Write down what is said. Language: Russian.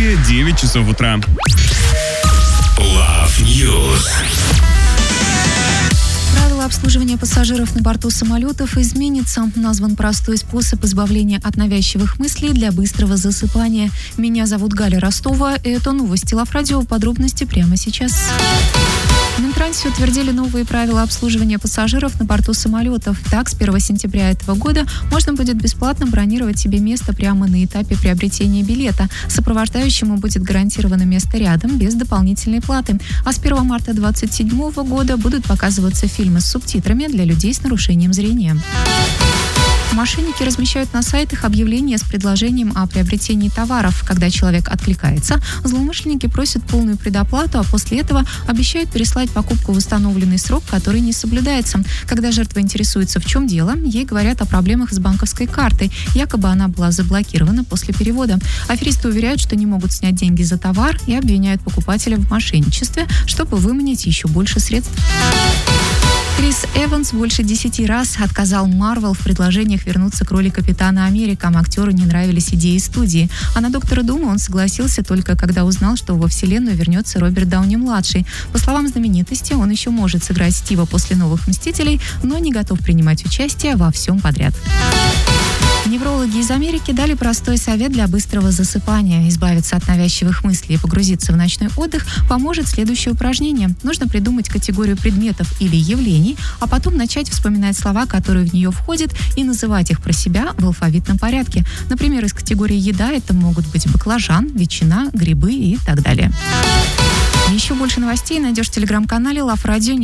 студии 9 часов утра. Love News. Правила обслуживания пассажиров на борту самолетов изменится. Назван простой способ избавления от навязчивых мыслей для быстрого засыпания. Меня зовут Галя Ростова. Это новости Love Radio. Подробности прямо сейчас. В Минтрансе утвердили новые правила обслуживания пассажиров на борту самолетов. Так, с 1 сентября этого года можно будет бесплатно бронировать себе место прямо на этапе приобретения билета. Сопровождающему будет гарантировано место рядом, без дополнительной платы. А с 1 марта 2027 года будут показываться фильмы с субтитрами для людей с нарушением зрения. Мошенники размещают на сайтах объявления с предложением о приобретении товаров. Когда человек откликается, злоумышленники просят полную предоплату, а после этого обещают переслать покупку в установленный срок, который не соблюдается. Когда жертва интересуется, в чем дело, ей говорят о проблемах с банковской картой. Якобы она была заблокирована после перевода. Аферисты уверяют, что не могут снять деньги за товар и обвиняют покупателя в мошенничестве, чтобы выманить еще больше средств. Крис Эванс больше 10 раз отказал Марвел в предложениях вернуться к роли Капитана Америка. Актеру не нравились идеи студии. А на Доктора Дума он согласился только когда узнал, что во вселенную вернется Роберт Дауни-младший. По словам знаменитости, он еще может сыграть Стива после «Новых Мстителей», но не готов принимать участие во всем подряд. Неврологи из Америки дали простой совет для быстрого засыпания. Избавиться от навязчивых мыслей и погрузиться в ночной отдых поможет следующее упражнение. Нужно придумать категорию предметов или явлений, а потом начать вспоминать слова, которые в нее входят, и называть их про себя в алфавитном порядке. Например, из категории «еда» это могут быть баклажан, ветчина, грибы и так далее. Еще больше новостей найдешь в телеграм-канале Love Radio.